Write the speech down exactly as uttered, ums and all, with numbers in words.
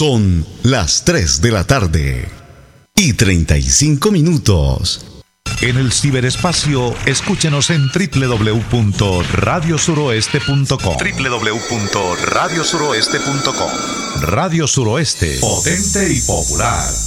Son las tres de la tarde y treinta y cinco minutos. En el ciberespacio, escúchenos en doble u doble u doble u punto radio suroeste punto com. doble u doble u doble u punto radio suroeste punto com. Radio Suroeste, potente y popular.